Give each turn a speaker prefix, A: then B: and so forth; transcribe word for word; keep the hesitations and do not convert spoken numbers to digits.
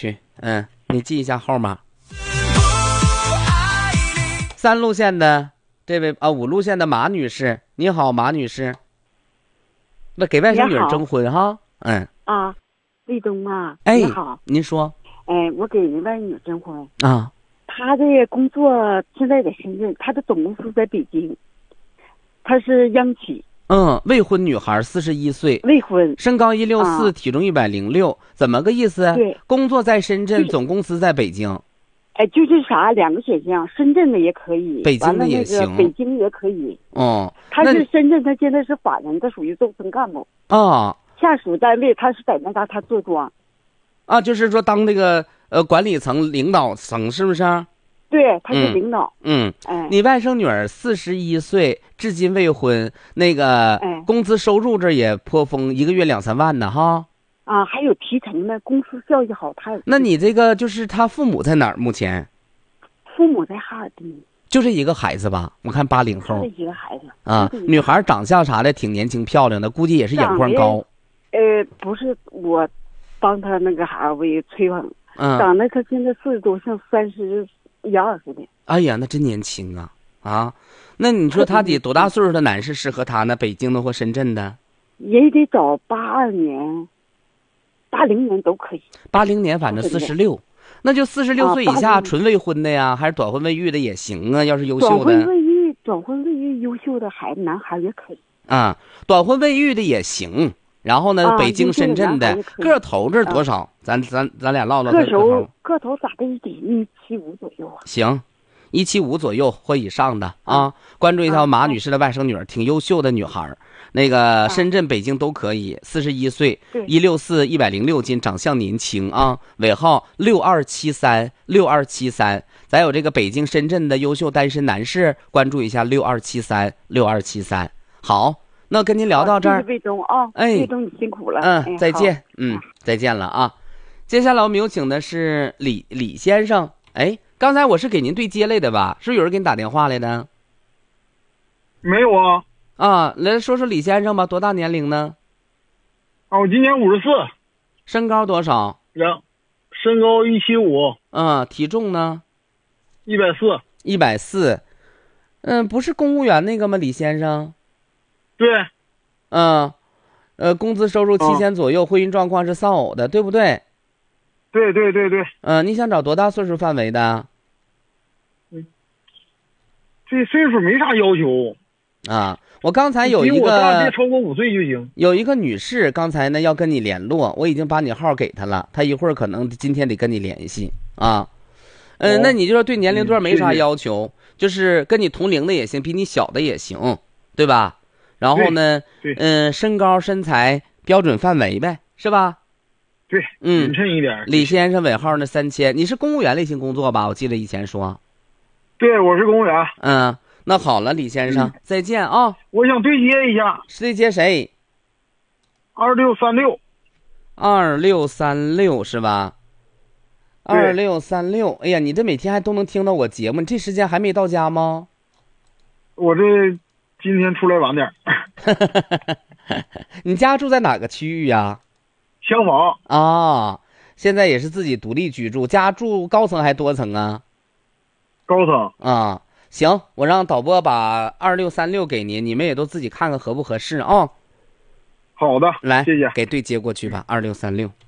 A: 去。嗯，你记一下号码。三路线的这位啊，五路线的马女士，你好，马女士。那给外甥女儿征婚哈？嗯
B: 啊，卫东啊，
A: 哎，
B: 你好，
A: 您说。
B: 哎，我给人外女征婚
A: 啊。
B: 她的工作现在在深圳，她的总公司在北京，她是央企。
A: 嗯，未婚女孩，四十一岁，
B: 未婚，
A: 身高一六四，
B: 啊，
A: 体重一百零六，怎么个意思？
B: 对，
A: 工作在深圳，
B: 就是
A: 总公司在北京。
B: 哎，就是啥，两个选项，深圳的也可以，
A: 北京的也行，
B: 完了那个北京也可以。
A: 哦，
B: 他是深圳，他现在是法人，他属于中层干部。
A: 啊，
B: 下属单位他是在那嘎他做庄。
A: 啊，就是说当那个呃管理层、领导层是不是？
B: 对，他是领导。
A: 嗯，
B: 嗯哎，
A: 你外甥女儿四十一岁，至今未婚，那个
B: 哎
A: 工资收入这也颇丰，一个月两三万呢哈。
B: 啊，还有提成呢，公司效益好，他。
A: 那你这个就是他父母在哪儿？目前？
B: 父母在哈尔滨。
A: 就这一个孩子吧，我看八零后。
B: 这一个孩子
A: 啊，女孩长相啥的挺年轻漂亮的，估计也是眼光高。
B: 呃，不是我帮他那个啥为吹捧，
A: 嗯，
B: 长得他现在四十多，像三十一二似的。
A: 哎呀，那真年轻啊啊！那你说他得多大岁数的男士适合他呢？北京的或深圳的？
B: 也得找八二年、八零年都可以。
A: 八零年反正四十六，那就四十六岁以下纯未婚的呀，还是短婚未育的也行啊。要是优秀的，
B: 短婚未育、短婚未育优秀的孩子，男孩也可以
A: 啊，短婚未育的也行。然后呢，
B: 啊、
A: 北京、深圳的个头这多少？啊、咱咱咱俩唠唠
B: 个头。个头咋的也得一七五左右啊。
A: 行。一七五左右或以上的啊，关注一下马女士的外甥女儿，挺优秀的女孩，那个深圳、北京都可以，四十一岁，一六四，一百零六斤，长相年轻啊，尾号六二七三六二七三。咱有这个北京、深圳的优秀单身男士，关注一下六二七三六二七三。好，那跟您聊到这儿，
B: 魏东啊，哎，魏东你辛苦了，
A: 嗯，再见，嗯，再见了啊。接下来我们有请的是李李先生，哎。刚才我是给您对接来的吧？是不是有人给你打电话来的？
C: 没有啊。
A: 啊，来说说李先生吧，多大年龄呢？
C: 啊，我今年五十四。
A: 身高多少？
C: 然，身高一七五。
A: 嗯，体重呢？
C: 一百四。
A: 一百四。嗯，不是公务员那个吗？李先生。
C: 对。
A: 嗯，呃，工资收入七千左右，啊、婚姻状况是丧偶的，对不对？
C: 对对对对。
A: 嗯、呃，你想找多大岁数范围的？
C: 嗯，这岁数没啥要求。
A: 啊，我刚才有一个，
C: 比我大别超过五岁就行。
A: 有一个女士刚才呢要跟你联络，我已经把你号给她了，她一会儿可能今天得跟你联系啊。嗯、呃，哦、那你就说对年龄段没啥要求，嗯、就是跟你同龄的也行，比你小的也行，对吧？然后呢，嗯、呃，身高身材标准范围呗，是吧？
C: 对，
A: 嗯，
C: 匀称一点。
A: 李先生尾号呢三千，你是公务员类型工作吧？我记得以前说。
C: 对，我是公务员。
A: 嗯，那好了，李先生，嗯、再见啊！
C: 我想对接一下。
A: 是对接谁？
C: 二六三六。
A: 二六三六是吧？二六三六，哎呀，你这每天还都能听到我节目，你这时间还没到家吗？
C: 我这今天出来晚点。
A: 你家住在哪个区域呀？
C: 厢房
A: 啊，现在也是自己独立居住，家住高层还多层啊？
C: 高层
A: 啊，行，我让导播把二六三六给您，你们也都自己看看合不合适啊。
C: 好的，
A: 来，
C: 谢谢，
A: 给对接过去吧，二六三六。